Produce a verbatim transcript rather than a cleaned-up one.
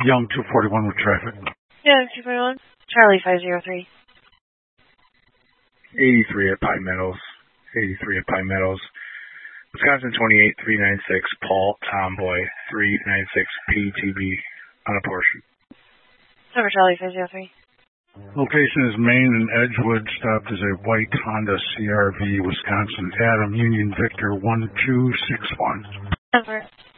Young two forty-one with traffic. Yeah, two forty-one. Charlie five zero three. eighty-three at Pine Meadows. eighty-three at Pine Meadows. Wisconsin twenty-eight three ninety-six. Paul Tomboy three ninety-six P T B on a Porsche. Over Charlie five zero three. Location is Maine and Edgewood. Stopped is a white Honda C R V, Wisconsin. Adam Union Victor one two six one. Over.